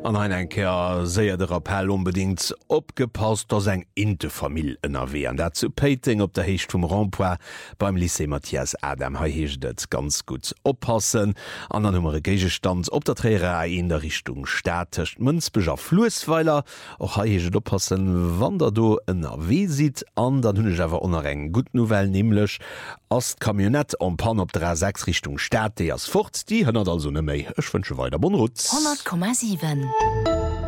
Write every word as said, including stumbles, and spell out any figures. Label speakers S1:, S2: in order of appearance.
S1: An ein enker séier der Appell unbedingt opgepasst dats eng Intefamill ënnerwe an dat zu Peting op der Hecht vum Rempoi beim Lycée Matthias Adam ha heeschtet ganz gut oppassen an an nummer Gegestand op der Trerei in der Richtung Stätecht Mënzbeger Fluesweiler och haeget oppassen wander do ënnerwe sit an dann hunnech awer onnner eng gut Novel nimlech ass Kamionett an Pan op drei sechs Richtung Stäte ass fort die hënnert also ne méi ech wënsche weiter bon Rutz
S2: hundert Komma sieben.